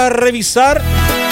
revisar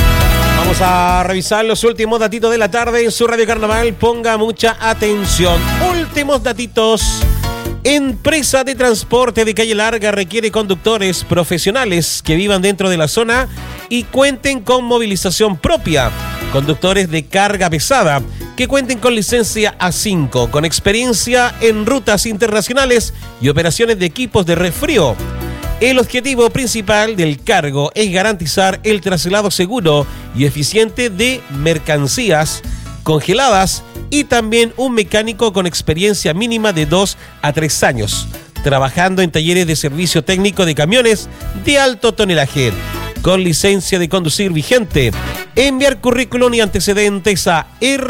los últimos datitos de la tarde en su Radio Carnaval. Ponga mucha atención. Últimos datitos. Empresa de transporte de Calle Larga requiere conductores profesionales que vivan dentro de la zona y cuenten con movilización propia. Conductores de carga pesada que cuenten con licencia A5, con experiencia en rutas internacionales y operaciones de equipos de resfrío. El objetivo principal del cargo es garantizar el traslado seguro y eficiente de mercancías congeladas y también un mecánico con experiencia mínima de 2 a 3 años, trabajando en talleres de servicio técnico de camiones de alto tonelaje, con licencia de conducir vigente. Enviar currículum y antecedentes a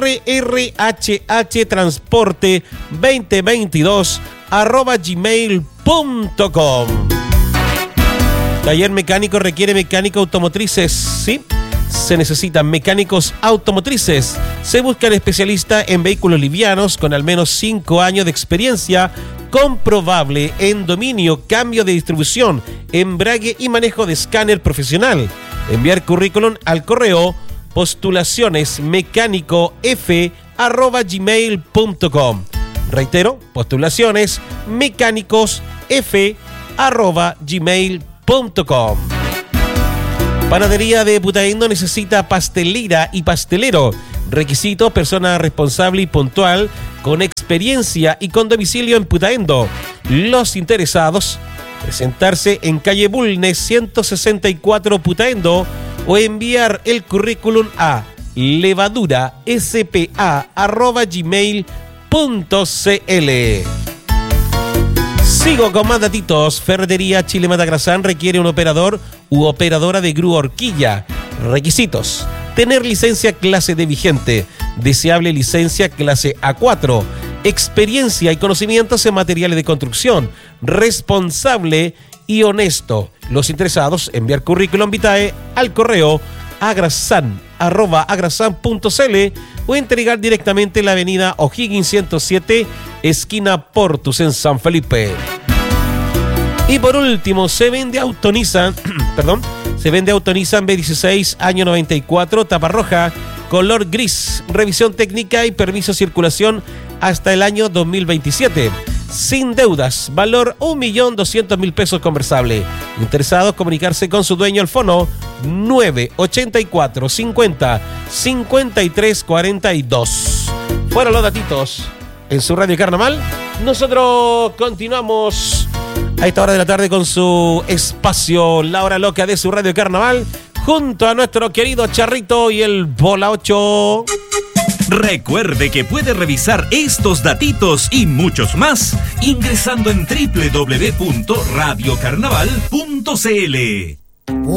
rrhhtransporte2022@gmail.com. Taller mecánico requiere mecánico automotrices, ¿sí? Se necesitan mecánicos automotrices. Se buscan especialistas en vehículos livianos con al menos 5 años de experiencia comprobable en dominio, cambio de distribución, embrague y manejo de escáner profesional. Enviar currículum al correo postulacionesmecanicof@gmail.com. Reitero, postulacionesmecanicof@gmail.com. Panadería de Putaendo necesita pastelera y pastelero. Requisitos: persona responsable y puntual, con experiencia y con domicilio en Putaendo. Los interesados, presentarse en calle Bulnes 164 Putaendo o enviar el currículum a levaduraspa@gmail.cl. Sigo con más datitos. Ferretería Chile Matagrasán requiere un operador u operadora de grúa horquilla. Requisitos: tener licencia clase D vigente, deseable licencia clase A4, experiencia y conocimientos en materiales de construcción, responsable y honesto. Los interesados, enviar currículum vitae al correo agrasan@agrasan.cl o entregar directamente en la avenida O'Higgins 107, esquina Portus, en San Felipe. Y por último, se vende auto Nissan B16, año 94, tapa roja, color gris, revisión técnica y permiso de circulación hasta el año 2027. Sin deudas, valor 1.200.000 pesos conversable. Interesados, comunicarse con su dueño al fono 984 50 53 42. Fueron los datitos en su Radio Carnaval. Nosotros continuamos a esta hora de la tarde con su espacio La Hora Loca de su Radio Carnaval, junto a nuestro querido Charrito y el Bola 8. Recuerde que puede revisar estos datitos y muchos más ingresando en www.radiocarnaval.cl.